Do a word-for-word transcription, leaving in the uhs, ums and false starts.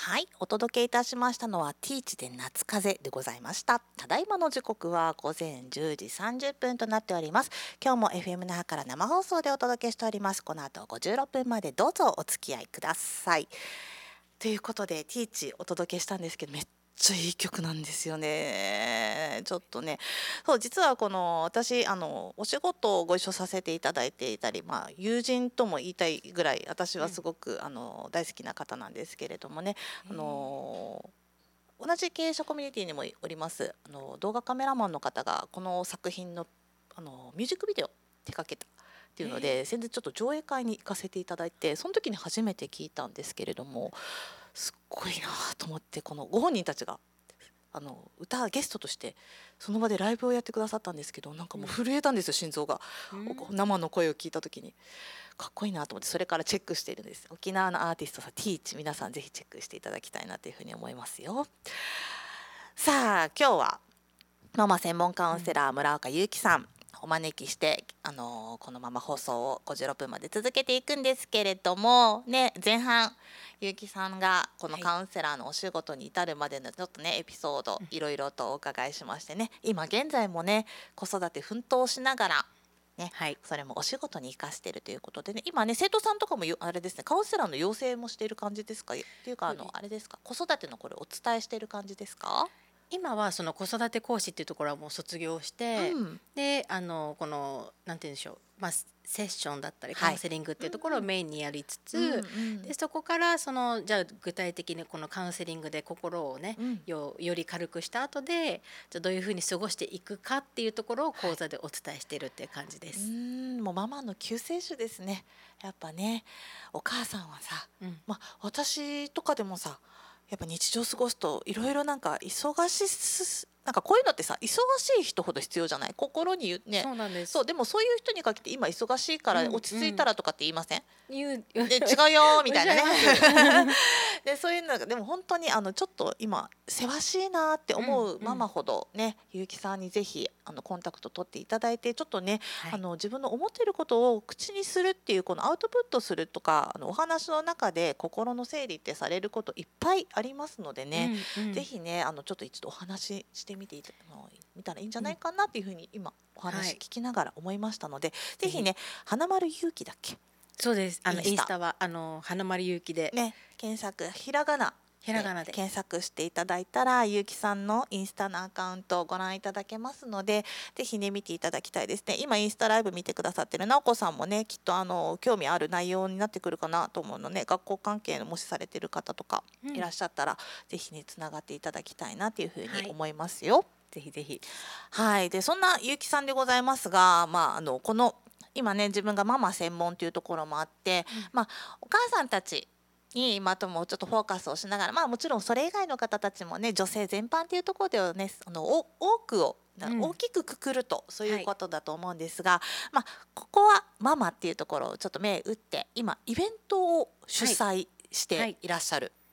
はい、お届けいたしましたのはティーチで夏風でございました。ただいまの時刻は午前じゅうじさんじゅっぷんとなっております。今日も エフエム 那覇から生放送でお届けしております。この後ごじゅうろっぷんまでどうぞお付き合いください。ということでティーチお届けしたんですけど、めっちゃいい曲なんですよね。ちょっとね、そう実はこの私あのお仕事をご一緒させていただいていたり、まあ、友人とも言いたいぐらい私はすごく、あの大好きな方なんですけれどもね、あの同じ経営者コミュニティにもおりますあの動画カメラマンの方がこの作品のあのミュージックビデオを手掛けたっていうので、先日ちょっと上映会に行かせていただいて、その時に初めて聞いたんですけれども、すっごいなと思って、このご本人たちがあの歌ゲストとしてその場でライブをやってくださったんですけど、なんかもう震えたんですよ、心臓が、 うん生の声を聞いた時にかっこいいなと思って、それからチェックしているんです。沖縄のアーティストさんティーチ、皆さんぜひチェックしていただきたいなというふうに思いますよ。さあ今日はママ専門カウンセラー村岡優希さんお招きして、あのーこのまま放送をごじゅうろっぷんまで続けていくんですけれどもね、前半優希さんがこのはいカウンセラーのお仕事に至るまでのちょっとねエピソードいろいろとお伺いしましてね、今現在もね子育て奮闘しながらね、 はい、 それもお仕事に生かしているということでね、今ね生徒さんとかもよあれですね、カウンセラーの養成もしている感じですか？っていうかあそうです。 のあれですか、子育てのこれお伝えしている感じですか？ 今はその子育て講師っていうところはもう卒業して、 うん、 であのこのなんて言うんでしょう、まあ、セッションだったりカはい、 ウンセリングっていうところをメインにやりつつ、 うんうんでそこからそのじゃあ具体的にこのカウンセリングで心をね、 うんよより軽くした後でじゃあどういうふうに過ごしていくかっていうところを講座でお伝えしているっていう感じでうす。 ーん、もうママの救世主ですね。やっぱね、お母さんはさ、 うんまあ私とかでもさ、やっぱ日常過ごすといろいろなんか忙しす、なんかこういうのってさ、忙しい人ほど必要じゃない？心に言うね。 そうなんです。 そう、でもそういう人に限って今忙しいからうん落ち着いたらとかって言いません？ 言うで違うよーみたいなね。 おっしゃいますでそういうのがでも本当にあのちょっと今せわしいなって思ううんうんママほどね、ゆうきさんにぜひあのコンタクト取っていただいて、ちょっとね、 はいあの自分の思っていることを口にするっていうこのアウトプットするとか、あのお話の中で心の整理ってされることいっぱいありますのでね、 うんうんぜひねあのちょっと一度お話ししてみていたあの見たらいいんじゃないかなっていうふうに今お話はい聞きながら思いましたので、ぜぜひひね花丸ゆうきだっけそうです。あのインスタインスタはあの花丸ゆうきで、 ね、検索ひらがなひらがなで検索していただいたらゆうきさんのインスタのアカウントをご覧いただけますので、ぜひね見ていただきたいですね。今インスタライブ見てくださってるなおこさんもね、きっとあの興味ある内容になってくるかなと思うので、学校関係のもしされてる方とかうんいらっしゃったら、ぜひねつながっていただきたいなというふうにはい思いますよ。 ぜひぜひ。 はい、でそんなゆうきさんでございますが、まあ、あのこの今ね自分がママ専門というところもあって、まあ、お母さんたちに今ともちょっとフォーカスをしながら、まあ、もちろんそれ以外の方たちもね女性全般というところではねあのお多くをうん大きくくくるとそういうことだと思うんですが、まあ、ここはママっていうところをちょっと目打って今イベントを主催しはいていらっしゃる。